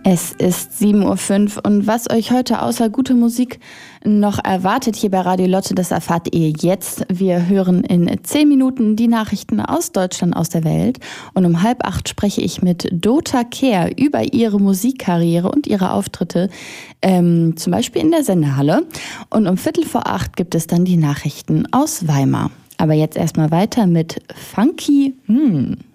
Es ist 7:05 Uhr und was euch heute außer gute Musik noch erwartet hier bei Radio Lotte, das erfahrt ihr jetzt. Wir hören in 10 Minuten die Nachrichten aus Deutschland, aus der Welt. Und um 7:30 spreche ich mit Dota Kehr über ihre Musikkarriere und ihre Auftritte, zum Beispiel in der Sendehalle. Und um 7:45 gibt es dann die Nachrichten aus Weimar. Aber jetzt erstmal weiter mit Funky.